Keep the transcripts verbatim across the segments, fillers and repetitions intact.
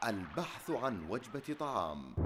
البحث عن وجبة طعام.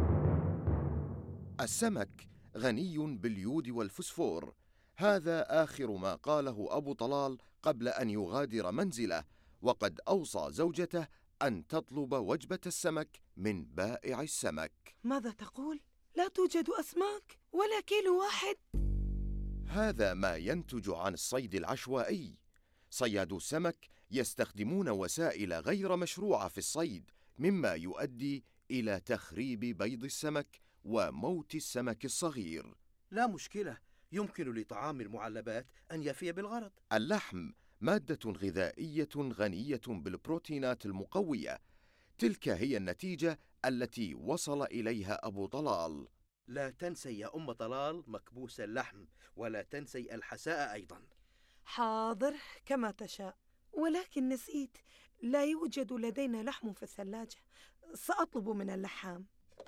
السمك غني باليود والفسفور، هذا آخر ما قاله أبو طلال قبل أن يغادر منزله، وقد أوصى زوجته أن تطلب وجبة السمك من بائع السمك. ماذا تقول؟ لا توجد أسماك ولا كيلو واحد؟ هذا ما ينتج عن الصيد العشوائي. صيادو السمك يستخدمون وسائل غير مشروعة في الصيد، مما يؤدي إلى تخريب بيض السمك وموت السمك الصغير. لا مشكلة، يمكن لطعام المعلبات أن يفي بالغرض. اللحم مادة غذائية غنية بالبروتينات المقوية، تلك هي النتيجة التي وصل إليها أبو طلال. لا تنسي يا أم طلال مكبوس اللحم، ولا تنسي الحساء أيضا. حاضر كما تشاء، ولكن نسيت، لا يوجد لدينا لحم في الثلاجة، سأطلب من اللحام.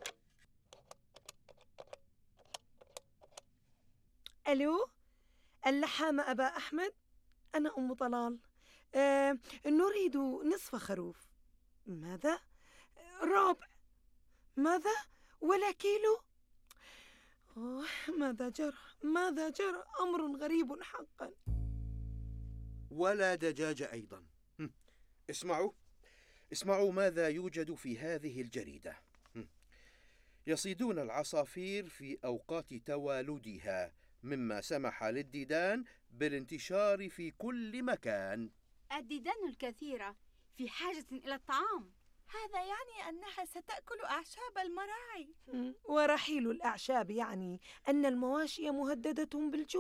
ألو، اللحام أبا أحمد، أنا أم طلال. آه، نريد نصف خروف. ماذا؟ ربع؟ ماذا؟ ولا كيلو؟ أوه، ماذا جرى؟ ماذا جرى؟ أمر غريب حقا. ولا دجاج أيضا. اسمعوا اسمعوا ماذا يوجد في هذه الجريدة. يصيدون العصافير في أوقات توالدها، مما سمح للديدان بالانتشار في كل مكان. الديدان الكثيرة في حاجة إلى الطعام. هذا يعني أنها ستأكل أعشاب المراعي. ورحيل الأعشاب يعني أن المواشي مهددة بالجوع.